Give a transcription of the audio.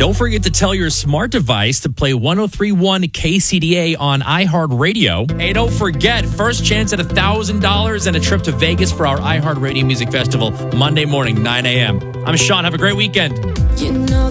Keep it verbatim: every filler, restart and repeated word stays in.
Don't forget to tell your smart device to play one oh three point one K C D A on iHeartRadio. Hey, don't forget, first chance at one thousand dollars and a trip to Vegas for our iHeartRadio Music Festival Monday morning, nine a.m. I'm Sean. Have a great weekend. You know